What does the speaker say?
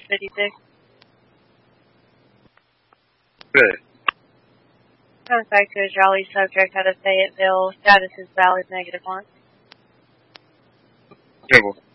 56. Good. Comes back to his rally subject out of Fayetteville. Status is valid -1. Cable.